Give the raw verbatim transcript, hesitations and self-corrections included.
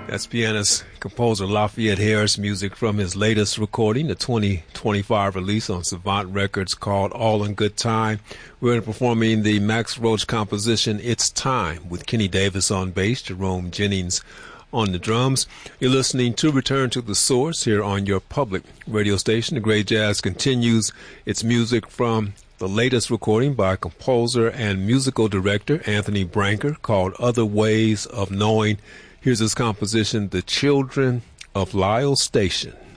That's pianist, composer Lafayette Harris, music from his latest recording, the twenty twenty-five release on Savant Records called All in Good Time. We're performing the Max Roach composition, It's Time, with Kenny Davis on bass, Jerome Jennings on the drums. You're listening to Return to the Source here on your public radio station. The Great Jazz continues its music from the latest recording by composer and musical director Anthony Branker called Other Ways of Knowing. Here's his composition, The Children of Lyle Station.